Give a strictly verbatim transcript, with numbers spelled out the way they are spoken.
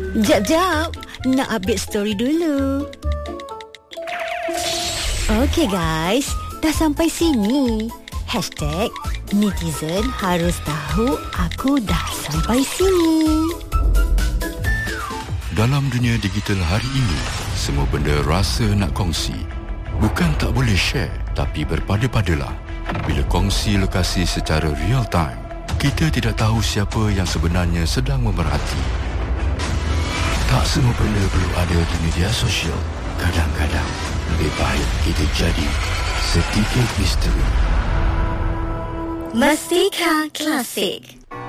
Jap-jap, nak update story dulu. Okay guys, dah sampai sini. Hashtag netizen harus tahu aku dah sampai sini. Dalam dunia digital hari ini, semua benda rasa nak kongsi. Bukan tak boleh share, tapi berpada-padalah. Bila kongsi lokasi secara real time, kita tidak tahu siapa yang sebenarnya sedang memerhati. Tak semua benda perlu ada di media sosial. Kadang-kadang, lebih baik kita jadi sedikit misteri. Mustika Klasik.